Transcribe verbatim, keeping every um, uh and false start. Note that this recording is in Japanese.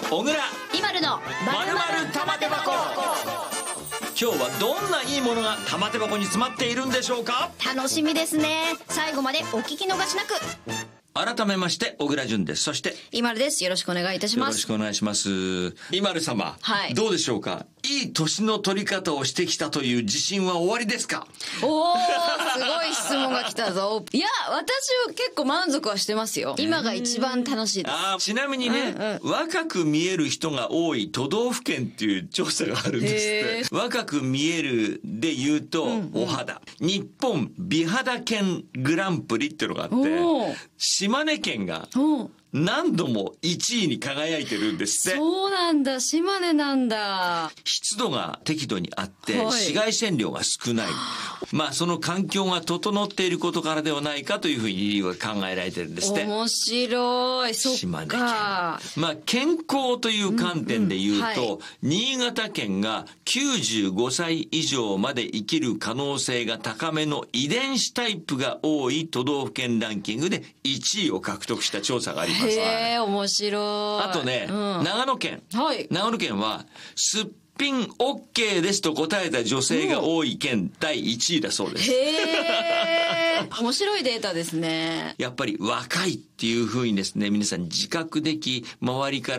小倉今るのまるまる玉手箱。今日はどんないいものが玉手箱に詰まっているんでしょうか。 楽しみですね。最後までお聞き逃しなく。 改めまして小倉淳です。そして今るです。よろしくお願いいたします。 よろしくお願いします。今る様、 はい、 どうでしょうか。いい年の取り方をしてきたという自信は終わりですか。 おー、すごい質問が来たぞ。いや、私は結構満足はしてますよ。今が一番楽しいです。 あ、ちなみにね、うんうん、若く見える人が多い都道府県っていう調査があるんですって。若く見えるで言うと、うんうん、お肌。日本美肌県グランプリっていうのがあって、島根県が何度もいちいに輝いてるんですって。 そうなんだ、島根なんだ。 湿度が適度にあって、はい、紫外線量が少ない。まあその環境が整っていることからではないかというふうに理由が考えられてるんですって。 面白い。そっか。 島根県。まあ健康という観点で言うと、うんうんはい、新潟県がきゅうじゅうごさい以上まで生きる可能性が高めの遺伝子タイプが多い都道府県ランキングでいちいを獲得した調査があります。 へー、面白い。 あとね、うん、長野県。はい。長野県は、すっぴん OK ですと答えた女性が多い県だいいちいだそうです。 へー。面白いデータですね。 やっぱり若いっていう風にですね、皆さん自覚でき、周りから